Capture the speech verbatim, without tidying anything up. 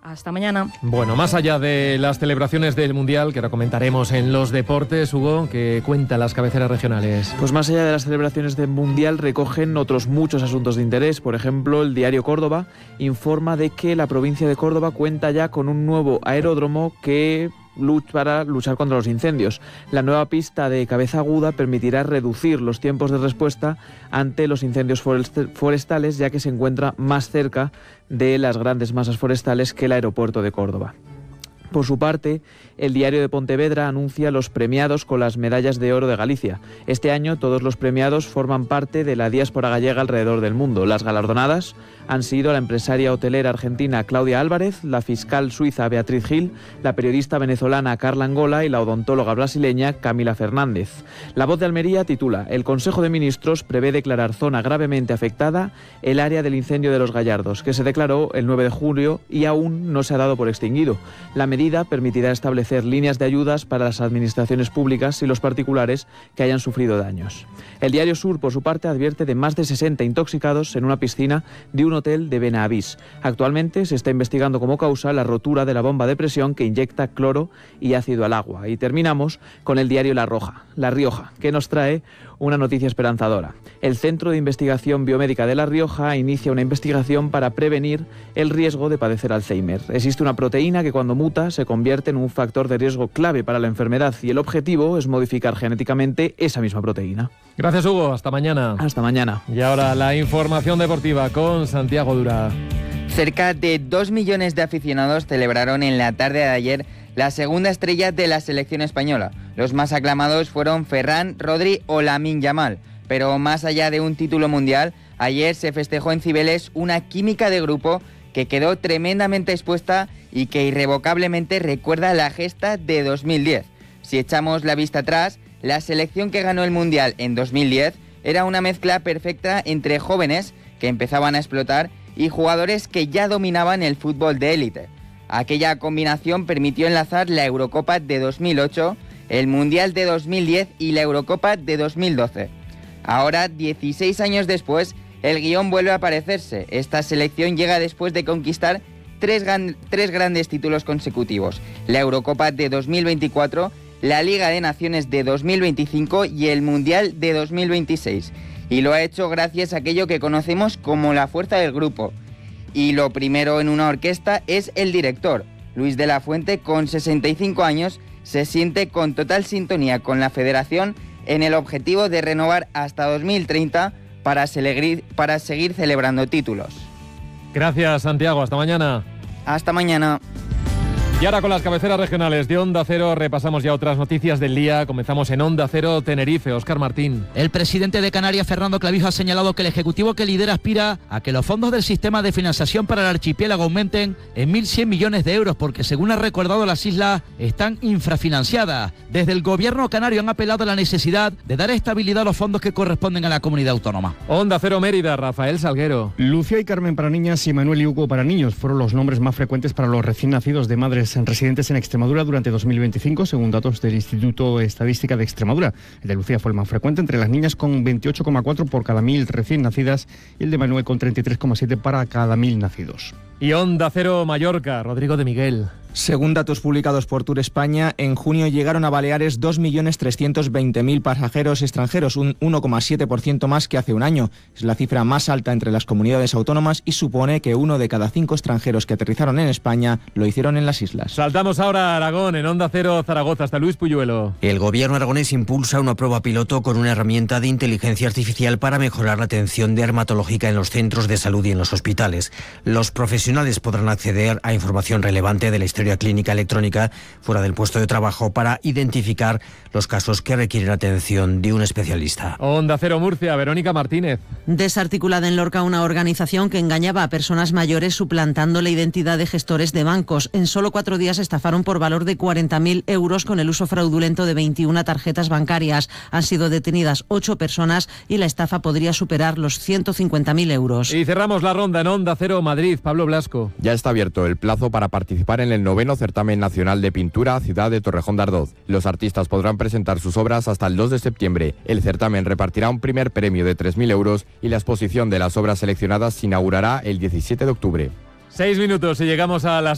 Hasta mañana. Bueno, más allá de las celebraciones del Mundial, que ahora comentaremos en los deportes, Hugo, que cuentan las cabeceras regionales. Pues más allá de las celebraciones del Mundial, recogen otros muchos asuntos de interés. Por ejemplo, el diario Córdoba informa de que la provincia de Córdoba cuenta ya con un nuevo aeródromo que para luchar contra los incendios. La nueva pista de Cabeza Aguda permitirá reducir los tiempos de respuesta ante los incendios forestales, ya que se encuentra más cerca de las grandes masas forestales que el aeropuerto de Córdoba. Por su parte, el diario de Pontevedra anuncia los premiados con las medallas de oro de Galicia. Este año todos los premiados forman parte de la diáspora gallega alrededor del mundo. Las galardonadas han sido la empresaria hotelera argentina Claudia Álvarez, la fiscal suiza Beatriz Gil, la periodista venezolana Carla Angola y la odontóloga brasileña Camila Fernández. La Voz de Almería titula: El Consejo de Ministros prevé declarar zona gravemente afectada el área del incendio de Los Gallardos, que se declaró el nueve de julio y aún no se ha dado por extinguido. La medida permitirá establecer líneas de ayudas para las administraciones públicas y los particulares que hayan sufrido daños. El diario Sur, por su parte, advierte de más de sesenta intoxicados en una piscina de un hotel de Benavís. Actualmente se está investigando como causa la rotura de la bomba de presión que inyecta cloro y ácido al agua. Y terminamos con el diario La Roja, La Rioja, que nos trae una noticia esperanzadora. El Centro de Investigación Biomédica de La Rioja inicia una investigación para prevenir el riesgo de padecer Alzheimer. Existe una proteína que cuando muta se convierte en un factor de riesgo clave para la enfermedad y el objetivo es modificar genéticamente esa misma proteína. Gracias, Hugo. Hasta mañana. Hasta mañana. Y ahora la información deportiva con Santiago Dura. Cerca de dos millones de aficionados celebraron en la tarde de ayer la segunda estrella de la selección española. Los más aclamados fueron Ferran, Rodri o Lamine Yamal. Pero más allá de un título mundial, ayer se festejó en Cibeles una química de grupo que quedó tremendamente expuesta y que irrevocablemente recuerda la gesta de dos mil diez. Si echamos la vista atrás, la selección que ganó el Mundial en dos mil diez era una mezcla perfecta entre jóvenes que empezaban a explotar y jugadores que ya dominaban el fútbol de élite. Aquella combinación permitió enlazar la Eurocopa de dos mil ocho, el Mundial de dos mil diez y la Eurocopa de dos mil doce. Ahora, dieciséis años después, el guión vuelve a parecerse. Esta selección llega después de conquistar tres, gran, tres grandes títulos consecutivos: la Eurocopa de dos mil veinticuatro, la Liga de Naciones de dos mil veinticinco y el Mundial de dos mil veintiséis. Y lo ha hecho gracias a aquello que conocemos como la fuerza del grupo. Y lo primero en una orquesta es el director. Luis de la Fuente, con sesenta y cinco años, se siente con total sintonía con la federación en el objetivo de renovar hasta dos mil treinta para, seguir, para seguir celebrando títulos. Gracias, Santiago. Hasta mañana. Hasta mañana. Y ahora con las cabeceras regionales de Onda Cero repasamos ya otras noticias del día. Comenzamos en Onda Cero Tenerife. Óscar Martín. El presidente de Canarias, Fernando Clavijo, ha señalado que el ejecutivo que lidera aspira a que los fondos del sistema de financiación para el archipiélago aumenten en mil cien millones de euros, porque según ha recordado, las islas están infrafinanciadas. Desde el gobierno canario han apelado a la necesidad de dar estabilidad a los fondos que corresponden a la comunidad autónoma. Onda Cero Mérida, Rafael Salguero. Lucía y Carmen para niñas y Manuel y Hugo para niños fueron los nombres más frecuentes para los recién nacidos de madres residentes en Extremadura durante dos mil veinticinco, según datos del Instituto de Estadística de Extremadura. El de Lucía fue el más frecuente entre las niñas, con veintiocho coma cuatro por cada mil recién nacidas, y el de Manuel con treinta y tres coma siete para cada mil nacidos. Y Onda Cero Mallorca, Rodrigo de Miguel. Según datos publicados por Tour España, en junio llegaron a Baleares dos millones trescientos veinte mil pasajeros extranjeros, un uno coma siete por ciento más que hace un año. Es la cifra más alta entre las comunidades autónomas y supone que uno de cada cinco extranjeros que aterrizaron en España lo hicieron en las islas. Saltamos ahora a Aragón, en Onda Cero Zaragoza. Hasta Luis Puyuelo. El gobierno aragonés impulsa una prueba piloto con una herramienta de inteligencia artificial para mejorar la atención dermatológica en los centros de salud y en los hospitales. Los profesionales podrán acceder a información relevante de la historia clínica electrónica fuera del puesto de trabajo para identificar los casos que requieren atención de un especialista. Onda Cero Murcia, Verónica Martínez. Desarticulada en Lorca una organización que engañaba a personas mayores suplantando la identidad de gestores de bancos. En solo cuatro días estafaron por valor de cuarenta mil euros con el uso fraudulento de veintiuna tarjetas bancarias. Han sido detenidas ocho personas y la estafa podría superar los ciento cincuenta mil euros. Y cerramos la ronda en Onda Cero Madrid. Pablo Blasco. Ya está abierto el plazo para participar en el noveno Certamen Nacional de Pintura Ciudad de Torrejón de Ardoz. Los artistas podrán presentar sus obras hasta el dos de septiembre. El certamen repartirá un primer premio de tres mil euros y la exposición de las obras seleccionadas se inaugurará el diecisiete de octubre. Seis minutos y llegamos a las